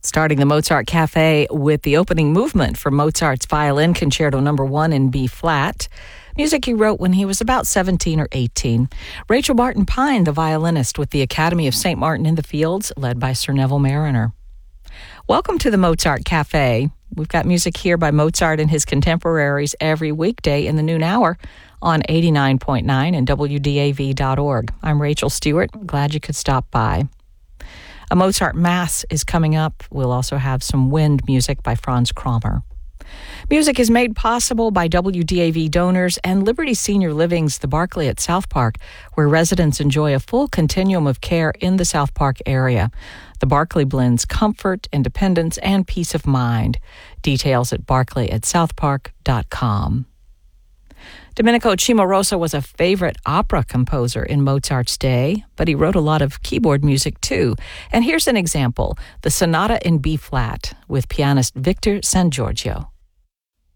Starting the Mozart Cafe with the opening movement from Mozart's Violin Concerto No. 1 in B-flat. Music he wrote when he was about 17 or 18. Rachel Barton Pine, the violinist with the Academy of St. Martin in the Fields, led by Sir Neville Marriner. Welcome to the Mozart Cafe. We've got music here by Mozart and his contemporaries every weekday in the noon hour on 89.9 and WDAV.org. I'm Rachel Stewart. Glad you could stop by. A Mozart Mass is coming up. We'll also have some wind music by Franz Kramer. Music is made possible by WDAV donors and Liberty Senior Living's The Barclay at South Park, where residents enjoy a full continuum of care in the South Park area. The Barclay blends comfort, independence, and peace of mind. Details at barclayatsouthpark.com. Domenico Cimarosa was a favorite opera composer in Mozart's day, but he wrote a lot of keyboard music too. And here's an example, the Sonata in B-flat with pianist Victor San Giorgio.